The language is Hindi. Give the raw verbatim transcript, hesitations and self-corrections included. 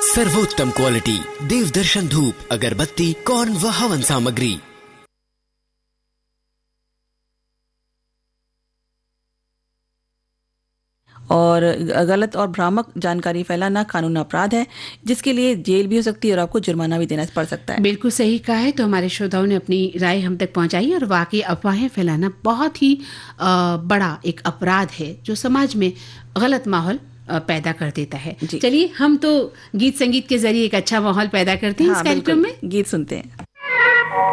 सर्वोत्तम क्वालिटी देवदर्शन धूप, अगरबत्ती, कौन व हवन सामग्री। और गलत और भ्रामक जानकारी फैलाना कानून अपराध है, जिसके लिए जेल भी हो सकती है और आपको जुर्माना भी देना पड़ सकता है। बिल्कुल सही कहा है। तो हमारे श्रोताओं ने अपनी राय हम तक पहुंचाई और वाकई अफवाहें फैलाना बहुत ही आ, बड़ा एक अपराध है जो समाज में गलत माहौल पैदा कर देता है। चलिए हम तो गीत संगीत के जरिए एक अच्छा माहौल पैदा करते हैं। हाँ, इस कार्यक्रम में गीत सुनते हैं।